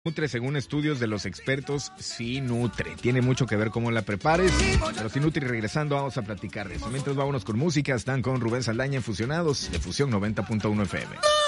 Nutre, según estudios de los expertos, sí nutre. Tiene mucho que ver cómo la prepares, pero sí nutre. Y regresando vamos a platicar de eso. Mientras vámonos con música, están con Rubén Saldaña en Fusionados de Fusión 90.1 FM.